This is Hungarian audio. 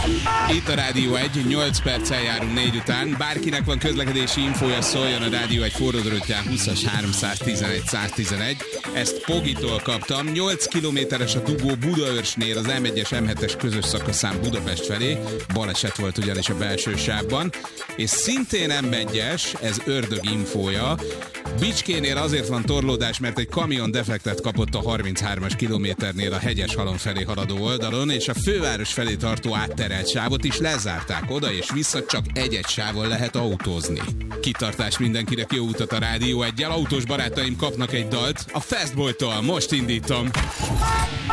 Itt a Rádió 1, 8 perccel járunk 4 után. Bárkinek van közlekedési infója, szóljon a Rádió 1 forródröttján 20-as 311 111. Ezt Pogitól kaptam. 8 kilométeres a dugó Budaörsnél az M1-es M7-es közös szakaszán Budapest felé. Baleset volt ugyanis a belső sávban. És szintén M1-es, ez Ördög infója. Bicskénél azért van torlódás, mert egy kamion defektet kapott a 33-as kilométernél a Hegyeshalom felé haladó oldalon, és a főváros felé tartó átterelt sávot is lezárták. Oda és vissza csak egy-egy sávon lehet autózni. Kitartás mindenkinek, jó utat a Rádió 1-jel. Autós barátaim kapnak egy dalt a Fastboy-tól. Most indítom.